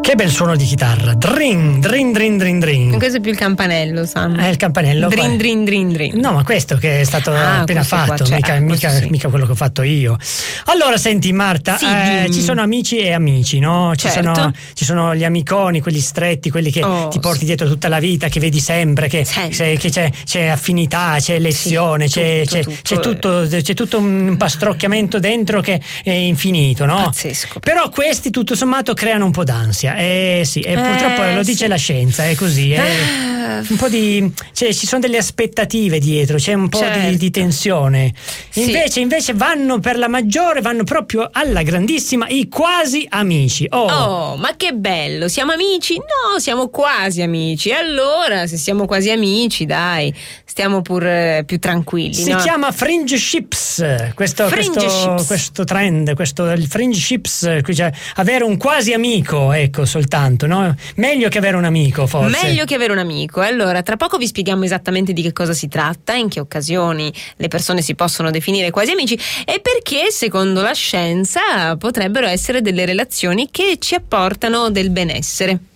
Che bel suono di chitarra. Drin, drin, drin, drin, drin. Questo è più il campanello, Sam. È il campanello. Drin, drin, drin, drin. No, ma questo che è stato appena fatto, qua, mica quello che ho fatto io. Allora, senti Marta, ci sono amici e amici, no? Ci sono gli amiconi, quelli stretti, quelli che ti porti dietro tutta la vita, che vedi sempre, che c'è affinità, c'è elezione, c'è tutto un pastrocchiamento dentro che è infinito, no? Pazzesco. Però questi tutto sommato creano un po' d'ansia. Purtroppo lo dice la scienza, è così. Un po' ci sono delle aspettative dietro, c'è un po' di tensione. Invece vanno per la maggiore, vanno proprio alla grandissima i quasi amici. Ma che bello, siamo amici? No, siamo quasi amici. Allora, se siamo quasi amici, dai, stiamo pur più tranquilli. Si chiama friendships, questo trend, il friendships, cioè avere un quasi amico, ecco, soltanto, no? Meglio che avere un amico, forse. Meglio che avere un amico. Allora, tra poco vi spieghiamo esattamente di che cosa si tratta, in che occasioni le persone si possono definire quasi amici e perché, secondo la scienza, potrebbero essere delle relazioni che ci apportano del benessere.